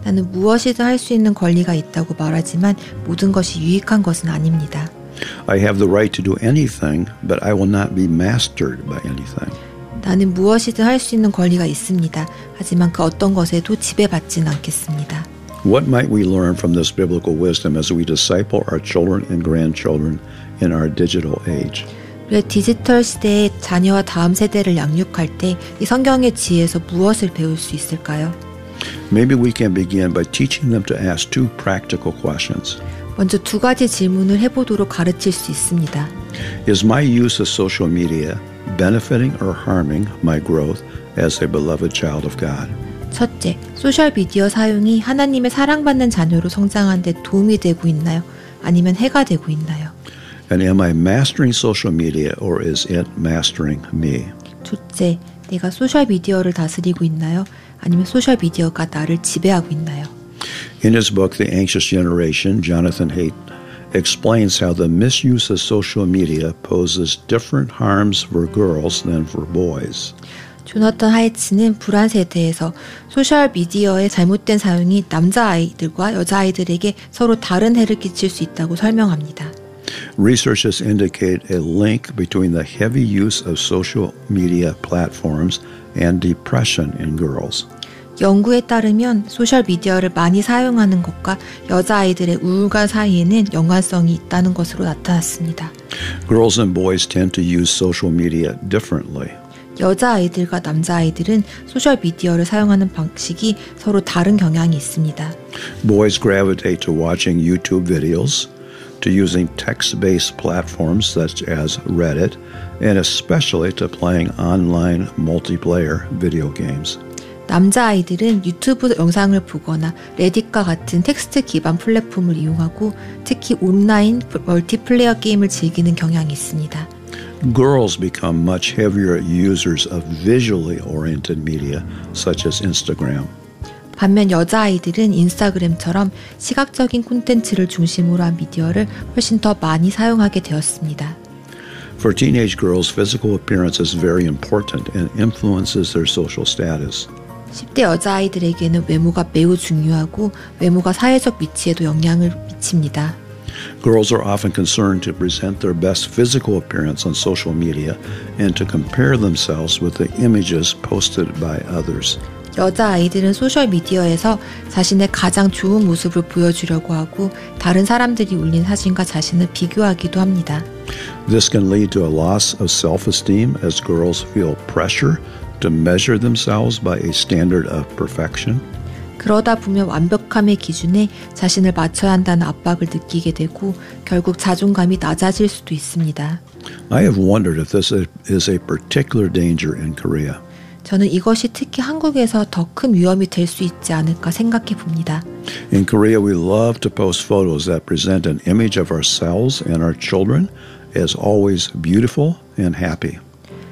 나는 무엇이든 할 수 있는 권리가 있다고 말하지만 모든 것이 유익한 것은 아닙니다. I have the right to do anything, but I will not be mastered by anything. 나는 무엇이든 할 수 있는 권리가 있습니다. 하지만 그 어떤 것에도 지배받지는 않겠습니다. What might we learn from this biblical wisdom as we disciple our children and grandchildren in our digital age? 우리가 디지털 시대의 자녀와 다음 세대를 양육할 때 이 성경의 지혜에서 무엇을 배울 수 있을까요? Maybe we can begin by teaching them to ask two practical questions. 먼저 두 가지 질문을 해보도록 가르칠 수 있습니다. Is my use of social media benefiting or harming my growth as a beloved child of God? 첫째, 소셜미디어 사용이 하나님의 사랑받는 자녀로 성장하는 데 도움이 되고 있나요? 아니면 해가 되고 있나요? And am I mastering social media or is it mastering me? 둘째, 내가 소셜미디어를 다스리고 있나요? 아니면 소셜미디어가 나를 지배하고 있나요? In his book, The Anxious Generation, Jonathan Haidt explains how the misuse of social media poses different harms for girls than for boys. 조나탄 하이츠는 불안 세대에서 소셜미디어의 잘못된 사용이 남자아이들과 여자아이들에게 서로 다른 해를 끼칠 수 있다고 설명합니다. Researchers indicate a link between the heavy use of social media platforms and depression in girls. 연구에 따르면 소셜미디어를 많이 사용하는 것과 여자아이들의 우울감 사이에는 연관성이 있다는 것으로 나타났습니다. Girls and boys tend to use social media differently. 여자아이들과 남자아이들은 소셜미디어를 사용하는 방식이 서로 다른 경향이 있습니다. Boys gravitate to watching YouTube videos, to using text-based platforms such as Reddit, and especially to playing online multiplayer video games. 남자아이들은 유튜브 영상을 보거나 레딧과 같은 텍스트 기반 플랫폼을 이용하고 특히 온라인 멀티플레이어 게임을 즐기는 경향이 있습니다. Girls become much heavier users of visually oriented media such as Instagram. 반면 여자아이들은 인스타그램처럼 시각적인 콘텐츠를 중심으로 한 미디어를 훨씬 더 많이 사용하게 되었습니다. For teenage girls, physical appearance is very important and influences their social status. 10대 여자아이들에게는 외모가 매우 중요하고 외모가 사회적 위치에도 영향을 미칩니다. Girls are often concerned to present their best physical appearance on social media and to compare themselves with the images posted by others. 여자아이들은 소셜미디어에서 자신의 가장 좋은 모습을 보여주려고 하고 다른 사람들이 올린 사진과 자신을 비교하기도 합니다. This can lead to a loss of self-esteem as girls feel pressure to measure themselves by a standard of perfection. 그러다 보면 완벽함의 기준에 자신을 맞춰야 한다는 압박을 느끼게 되고 결국 자존감이 낮아질 수도 있습니다. I have wondered if this is a particular danger in Korea. 저는 이것이 특히 한국에서 더 큰 위험이 될 수 있지 않을까 생각해 봅니다. In Korea, we love to post photos that present an image of ourselves and our children as always beautiful and happy.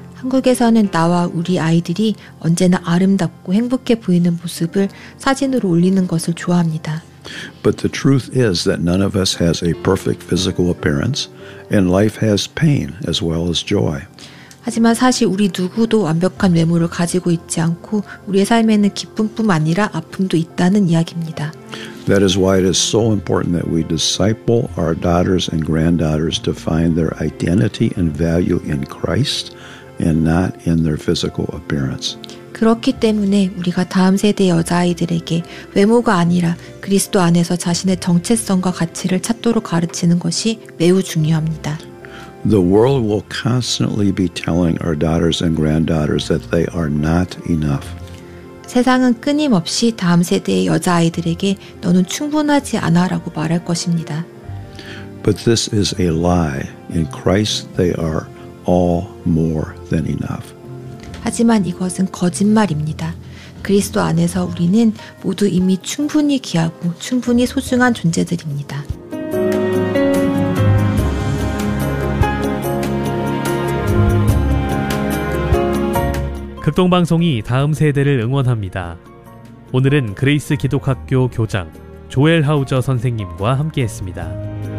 한국에서는 나와 우리 아이들이 언제나 아름답고 행복해 보이는 모습을 사진으로 올리는 것을 좋아합니다. But the truth is that none of us has a perfect physical appearance, and life has pain as well as joy. 하지만 사실 우리 누구도 완벽한 외모를 가지고 있지 않고 우리의 삶에는 기쁨뿐 아니라 아픔도 있다는 이야기입니다. That is why it is so important that we disciple our daughters and granddaughters to find their identity and value in Christ and not in their physical appearance. 그렇기 때문에 우리가 다음 세대 여자아이들에게 외모가 아니라 그리스도 안에서 자신의 정체성과 가치를 찾도록 가르치는 것이 매우 중요합니다. The world will constantly be telling our daughters and granddaughters that they are not enough. 세상은 끊임없이 다음 세대의 여자아이들에게 너는 충분하지 않아 라고 말할 것입니다. But this is a lie. In Christ they are all more than enough. 하지만 이것은 거짓말입니다. 그리스도 안에서 우리는 모두 이미 충분히 귀하고 충분히 소중한 존재들입니다. 극동방송이 다음 세대를 응원합니다. 오늘은 그레이스 기독학교 교장 조엘 하우저 선생님과 함께했습니다.